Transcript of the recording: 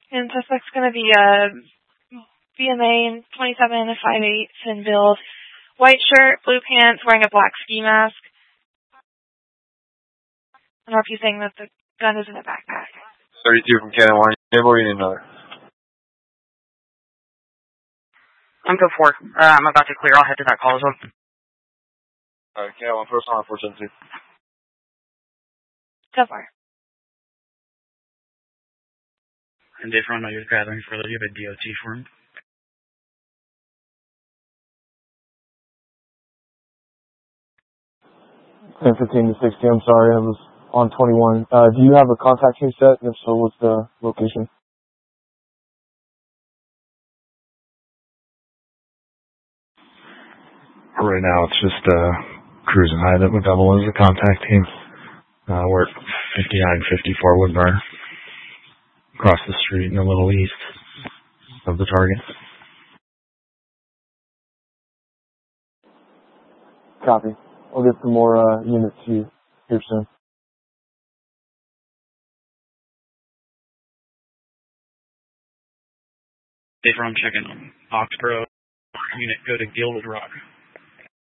And suspect's going to be BMA 27, 5'8", thin build, white shirt, blue pants, wearing a black ski mask. I don't know if you're saying that the gun is in a backpack. 32 from Cannon 1. Or you need another? I'm good for. I'm about to clear. I'll head to that call zone. Alright, Cannon 1, first on 472. So far. And Dave Ron, you're gathering further. Do you have a DOT for him? Ten 15 to 60. I'm sorry, I was on 21. Do you have a contact trace set? And if so, what's the location? Right now, it's just cruising high that would double as a contact team. We're at 5954 Woodburn, across the street and a little east of the target. Copy. I'll get some more units to you here soon. Dave Ron checking on Oxborough. Unit, go to Gilded Rock.